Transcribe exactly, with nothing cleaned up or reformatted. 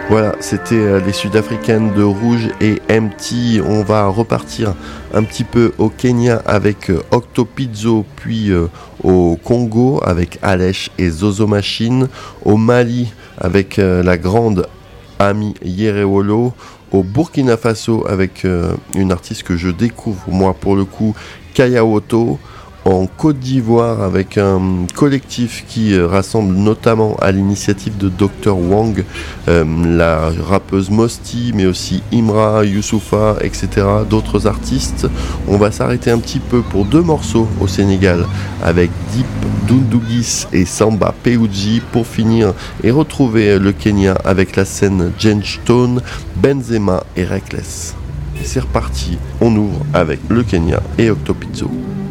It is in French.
Voilà, c'était les Sud-Africaines de Rouge et M T. On va repartir un petit peu au Kenya avec Octopizzo, puis euh, au Congo avec Alech et Zozo Machine, au Mali avec euh, la grande Ami Yerewolo, au Burkina Faso avec euh, une artiste que je découvre moi pour le coup, Kaya Woto, en Côte d'Ivoire avec un collectif qui euh, rassemble notamment à l'initiative de docteur Wang, euh, la rappeuse Mosti, mais aussi Imra, Youssoufa, et cetera, d'autres artistes. On va s'arrêter un petit peu pour deux morceaux au Sénégal avec Deep Dundugis et Samba Peuji pour finir et retrouver le Kenya avec la scène Genstone, Benzema et Reckless. Et c'est reparti, on ouvre avec le Kenya et Octopizzo.